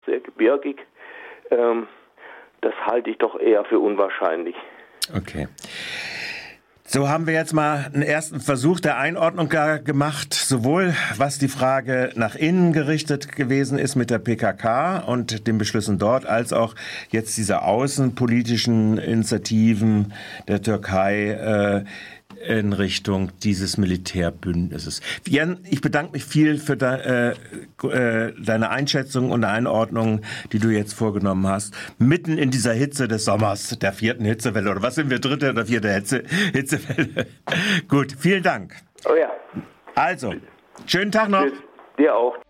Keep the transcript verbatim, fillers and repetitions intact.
sehr gebirgig. Ähm, das halte ich doch eher für unwahrscheinlich. Okay. So haben wir jetzt mal einen ersten Versuch der Einordnung gemacht, sowohl was die Frage nach innen gerichtet gewesen ist mit der P K K und den Beschlüssen dort, als auch jetzt diese außenpolitischen Initiativen der Türkei äh, in Richtung dieses Militärbündnisses. Jan, ich bedanke mich viel für de, äh, äh, deine Einschätzung und Einordnung, die du jetzt vorgenommen hast, mitten in dieser Hitze des Sommers, der vierten Hitzewelle, oder was sind wir, dritte oder vierte Hitze, Hitzewelle? Gut, vielen Dank. Oh ja. Also, schönen Tag noch. Tschüss. Dir auch.